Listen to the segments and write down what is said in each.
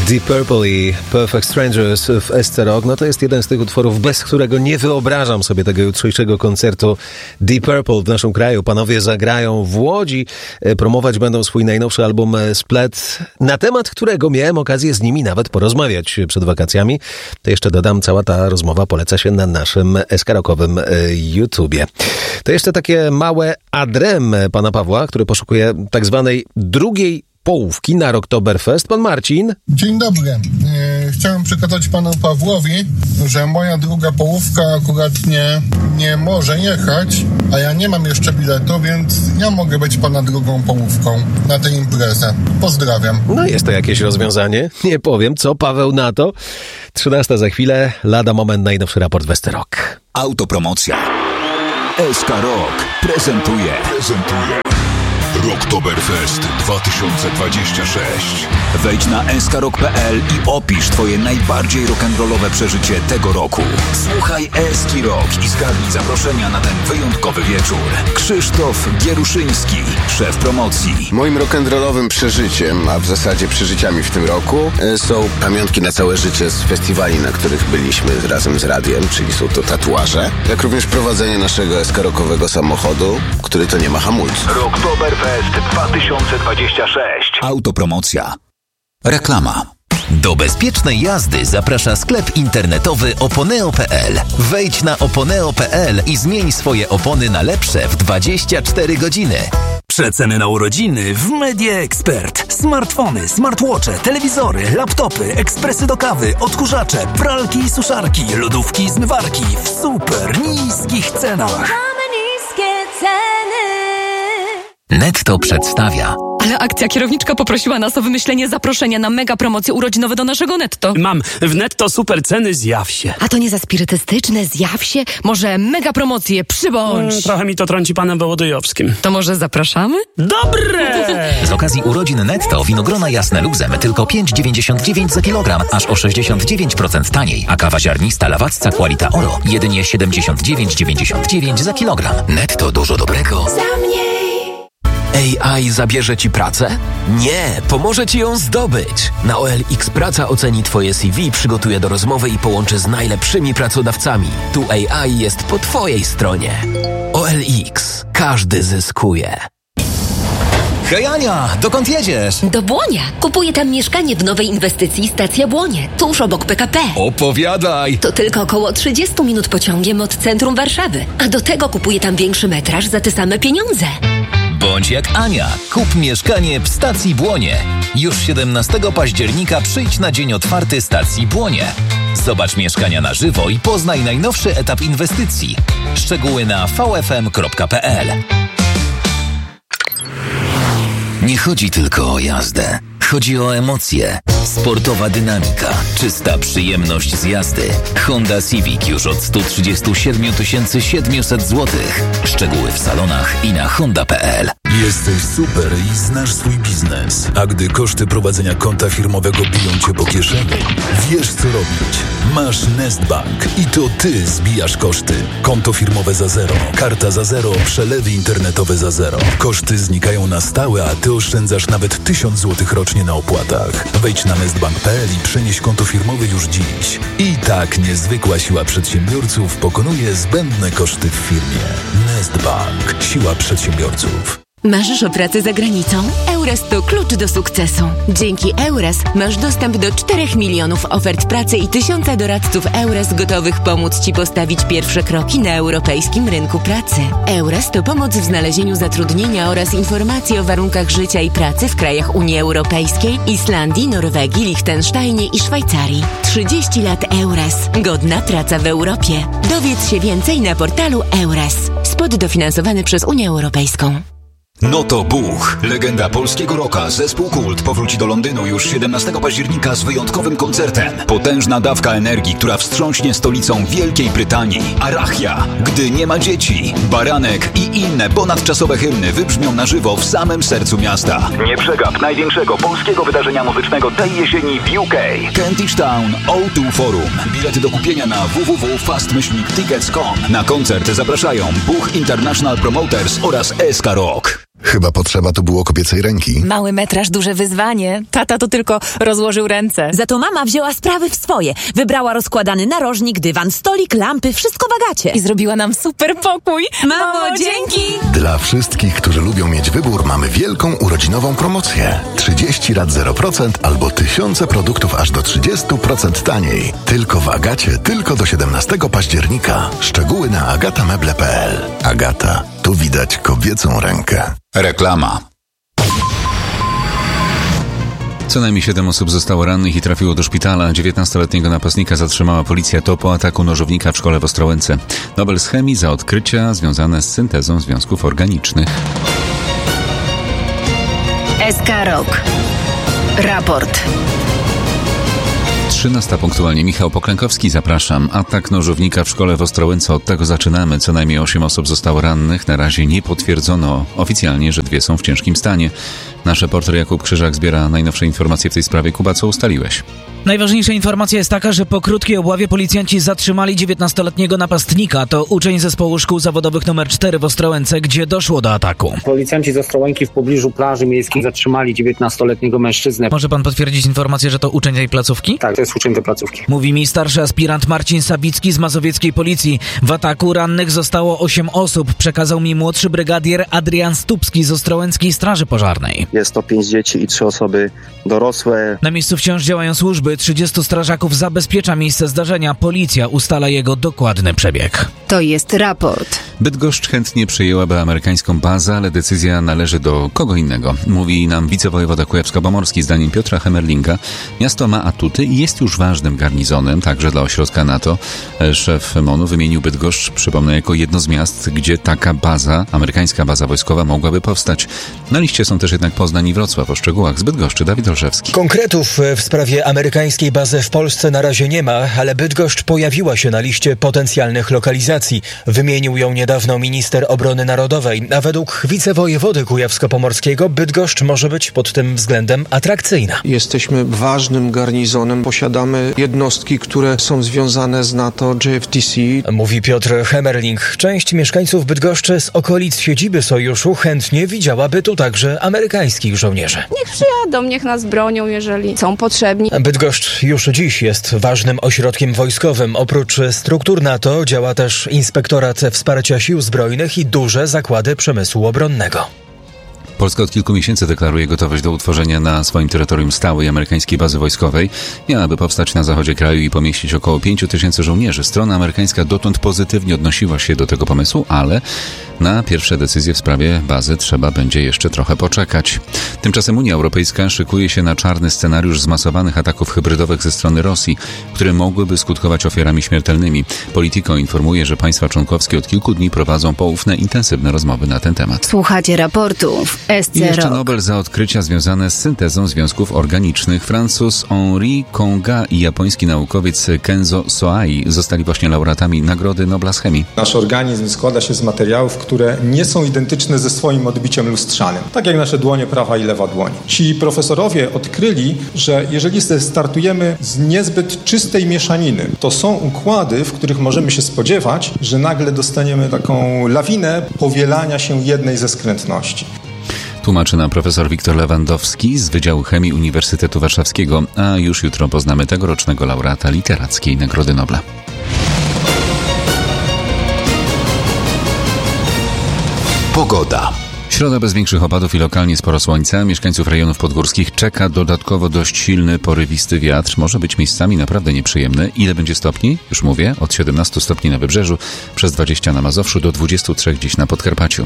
Deep Purple i Perfect Strangers w SC Rock, no to jest jeden z tych utworów, bez którego nie wyobrażam sobie tego jutrzejszego koncertu Deep Purple w naszym kraju. Panowie zagrają w Łodzi, promować będą swój najnowszy album Split, na temat którego miałem okazję z nimi nawet porozmawiać przed wakacjami. To jeszcze dodam, cała ta rozmowa poleca się na naszym SK Rockowym YouTubie. To jeszcze takie małe adrem pana Pawła, który poszukuje tak zwanej drugiej połówki na Rocktoberfest. Pan Marcin. Dzień dobry. Chciałem przekazać panu Pawłowi, że moja druga połówka akurat nie może jechać, a ja nie mam jeszcze biletu, więc ja mogę być pana drugą połówką na tę imprezę. Pozdrawiam. No jest to jakieś rozwiązanie. Nie powiem, co Paweł na to. 13 za chwilę, lada moment, najnowszy raport w SC Rock. Autopromocja. SK Rock prezentuje Rocktoberfest 2026. Wejdź na skrock.pl i opisz twoje najbardziej rock'n'rollowe przeżycie tego roku. Słuchaj Eski Rock i zgadnij zaproszenia na ten wyjątkowy wieczór. Krzysztof Gieruszyński, szef promocji. Moim rock'n'rollowym przeżyciem, a w zasadzie przeżyciami w tym roku, są pamiątki na całe życie z festiwali, na których byliśmy razem z radiem, czyli są to tatuaże, jak również prowadzenie naszego SK-rockowego samochodu, który to nie ma hamulców. Rocktoberfest 2026. Autopromocja. Reklama. Do bezpiecznej jazdy zaprasza sklep internetowy oponeo.pl. Wejdź na oponeo.pl i zmień swoje opony na lepsze w 24 godziny. Przeceny na urodziny w Media Expert. Smartfony, smartwatche, telewizory, laptopy, ekspresy do kawy, odkurzacze, pralki i suszarki, lodówki i zmywarki w super niskich cenach. Mamy niskie ceny. Netto przedstawia. Ale akcja kierowniczka poprosiła nas o wymyślenie zaproszenia na mega promocje urodzinowe do naszego Netto. Mam w Netto super ceny, zjaw się. A to nie za spirytystyczne, zjaw się? Może mega promocje, przybądź. Trochę mi to trąci panem Wołodyjowskim. To może zapraszamy? Dobre! Z okazji urodzin Netto winogrona jasne luzem tylko 5,99 za kilogram, aż o 69% taniej. A kawa ziarnista Lawacca Qualita Oro jedynie 79,99 za kilogram. Netto, dużo dobrego. Za mniej. AI zabierze ci pracę? Nie, pomoże ci ją zdobyć. Na OLX Praca oceni twoje CV, przygotuje do rozmowy i połączy z najlepszymi pracodawcami. Tu AI jest po twojej stronie. OLX. Każdy zyskuje. Hej Ania, dokąd jedziesz? Do Błonia. Kupuję tam mieszkanie w nowej inwestycji Stacja Błonie, tuż obok PKP. Opowiadaj! To tylko około 30 minut pociągiem od centrum Warszawy. A do tego kupuję tam większy metraż za te same pieniądze. Bądź jak Ania. Kup mieszkanie w Stacji Błonie. Już 17 października przyjdź na dzień otwarty Stacji Błonie. Zobacz mieszkania na żywo i poznaj najnowszy etap inwestycji. Szczegóły na vfm.pl. Nie chodzi tylko o jazdę. Chodzi o emocje. Sportowa dynamika, czysta przyjemność z jazdy. Honda Civic już od 137 700 zł. Szczegóły w salonach i na honda.pl. Jesteś super i znasz swój biznes. A gdy koszty prowadzenia konta firmowego biją cię po kieszeni, wiesz co robić. Masz Nestbank i to ty zbijasz koszty. Konto firmowe za zero, karta za zero, przelewy internetowe za zero. Koszty znikają na stałe, a ty oszczędzasz nawet 1000 zł rocznie na opłatach. Wejdź na nestbank.pl i przenieś konto firmowe już dziś. I tak niezwykła siła przedsiębiorców pokonuje zbędne koszty w firmie. Nestbank. Siła przedsiębiorców. Marzysz o pracy za granicą? Eures to klucz do sukcesu. Dzięki Eures masz dostęp do 4 milionów ofert pracy i 1000 doradców Eures gotowych pomóc Ci postawić pierwsze kroki na europejskim rynku pracy. Eures to pomoc w znalezieniu zatrudnienia oraz informacje o warunkach życia i pracy w krajach Unii Europejskiej, Islandii, Norwegii, Liechtensteinie i Szwajcarii. 30 lat Eures. Godna praca w Europie. Dowiedz się więcej na portalu Eures. Spot dofinansowany przez Unię Europejską. No to Buch, legenda polskiego rocka, zespół Kult powróci do Londynu już 17 października z wyjątkowym koncertem. Potężna dawka energii, która wstrząśnie stolicą Wielkiej Brytanii. Arachia, Gdy nie ma dzieci, Baranek i inne ponadczasowe hymny wybrzmią na żywo w samym sercu miasta. Nie przegap największego polskiego wydarzenia muzycznego tej jesieni w UK. Kentish Town O2 Forum. Bilety do kupienia na www.fast-tickets.com. Na koncert zapraszają Buch International Promoters oraz SK Rock. Chyba potrzeba tu było kobiecej ręki. Mały metraż, duże wyzwanie. Tata to tylko rozłożył ręce. Za to mama wzięła sprawy w swoje. Wybrała rozkładany narożnik, dywan, stolik, lampy, wszystko w Agacie. I zrobiła nam super pokój. Mamo, dzięki! Dla wszystkich, którzy lubią mieć wybór, mamy wielką urodzinową promocję. 30 lat 0% albo tysiące produktów aż do 30% taniej. Tylko w Agacie, tylko do 17 października. Szczegóły na agatameble.pl. Agata, tu widać kobiecą rękę. Reklama. Co najmniej 7 osób zostało rannych i trafiło do szpitala. 19-letniego napastnika zatrzymała policja po ataku nożownika w szkole w Ostrołęce. Nobel z chemii za odkrycia związane z syntezą związków organicznych. SK Rok. Raport. 13 punktualnie. Michał Poklękowski, zapraszam. Atak nożownika w szkole w Ostrołęce. Od tego zaczynamy. Co najmniej 8 osób zostało rannych. Na razie nie potwierdzono oficjalnie, że 2 są w ciężkim stanie. Nasz reporter Jakub Krzyżak zbiera najnowsze informacje w tej sprawie. Kuba, co ustaliłeś? Najważniejsza informacja jest taka, że po krótkiej obławie policjanci zatrzymali 19-letniego napastnika. To uczeń zespołu szkół zawodowych nr 4 w Ostrołęce, gdzie doszło do ataku. Policjanci z Ostrołęki w pobliżu plaży miejskiej zatrzymali 19-letniego mężczyznę. Może pan potwierdzić informację, że to uczeń tej placówki? Tak, to jest uczeń tej placówki. Mówi mi starszy aspirant Marcin Sabicki z mazowieckiej policji. W ataku rannych zostało 8 osób. Przekazał mi młodszy brygadier Adrian Stupski z Ostrołęckiej Straży Pożarnej. Jest to 5 dzieci i 3 osoby dorosłe. Na miejscu wciąż działają służby. 30 strażaków zabezpiecza miejsce zdarzenia. Policja ustala jego dokładny przebieg. To jest raport. Bydgoszcz chętnie przyjęłaby amerykańską bazę, ale decyzja należy do kogo innego. Mówi nam wicewojewoda kujawsko-pomorski. Zdaniem Piotra Hemerlinga miasto ma atuty i jest już ważnym garnizonem, także dla ośrodka NATO. Szef MON-u wymienił Bydgoszcz, przypomnę, jako jedno z miast, gdzie taka baza, amerykańska baza wojskowa mogłaby powstać. Na liście są też jednak Poznań i Wrocław. O szczegółach z Bydgoszczy Dawid Olszewski. Konkretów w sprawie amerykańskiej bazy w Polsce na razie nie ma, ale Bydgoszcz pojawiła się na liście potencjalnych lokalizacji. Wymienił ją niedawno minister obrony narodowej, a według wicewojewody kujawsko-pomorskiego Bydgoszcz może być pod tym względem atrakcyjna. Jesteśmy ważnym garnizonem, posiadamy jednostki, które są związane z NATO, JFTC. Mówi Piotr Hemerling. Część mieszkańców Bydgoszczy z okolic siedziby sojuszu chętnie widziałaby tu także amerykańskich żołnierzy. Niech przyjadą, niech nas bronią, jeżeli są potrzebni. Bydgoszcz już dziś jest ważnym ośrodkiem wojskowym. Oprócz struktur NATO działa też Inspektorat Wsparcia Sił Zbrojnych i duże zakłady przemysłu obronnego. Polska od kilku miesięcy deklaruje gotowość do utworzenia na swoim terytorium stałej amerykańskiej bazy wojskowej. Miałaby powstać na zachodzie kraju i pomieścić około 5 000 żołnierzy. Strona amerykańska dotąd pozytywnie odnosiła się do tego pomysłu, ale na pierwsze decyzje w sprawie bazy trzeba będzie jeszcze trochę poczekać. Tymczasem Unia Europejska szykuje się na czarny scenariusz zmasowanych ataków hybrydowych ze strony Rosji, które mogłyby skutkować ofiarami śmiertelnymi. Politico informuje, że państwa członkowskie od kilku dni prowadzą poufne, intensywne rozmowy na ten temat. Słuchacie raportów SC I jeszcze Rok. Nobel za odkrycia związane z syntezą związków organicznych. Francuz Henri Konga i japoński naukowiec Kenzo Soai zostali właśnie laureatami Nagrody Nobla z chemii. Nasz organizm składa się z materiałów, które nie są identyczne ze swoim odbiciem lustrzanym. Tak jak nasze dłonie, prawa i lewa dłoń. Ci profesorowie odkryli, że jeżeli startujemy z niezbyt czystej mieszaniny, to są układy, w których możemy się spodziewać, że nagle dostaniemy taką lawinę powielania się jednej ze skrętności. Tłumaczy nam profesor Wiktor Lewandowski z Wydziału Chemii Uniwersytetu Warszawskiego, a już jutro poznamy tegorocznego laureata Literackiej Nagrody Nobla. Pogoda. Środa bez większych opadów i lokalnie sporo słońca. Mieszkańców rejonów podgórskich czeka dodatkowo dość silny, porywisty wiatr. Może być miejscami naprawdę nieprzyjemny. Ile będzie stopni? Już mówię, od 17 stopni na Wybrzeżu, przez 20 na Mazowszu do 23 gdzieś na Podkarpaciu.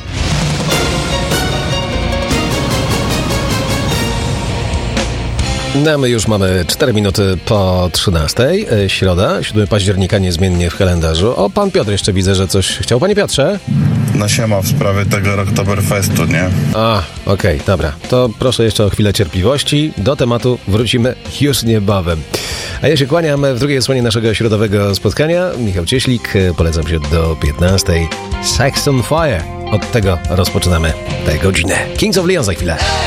No, my już mamy 4 minuty po 13. Środa, 7 października niezmiennie w kalendarzu. O, pan Piotr jeszcze widzę, że coś chciał. Panie Piotrze? No siema, w sprawie tego Oktoberfestu, nie? A, okej, dobra. To proszę jeszcze o chwilę cierpliwości. Do tematu wrócimy już niebawem. A ja się kłaniam w drugiej odsłonie naszego środowego spotkania. Michał Cieślik, polecam się do 15. Sex on Fire. Od tego rozpoczynamy tę godzinę. Kings of Leon za chwilę.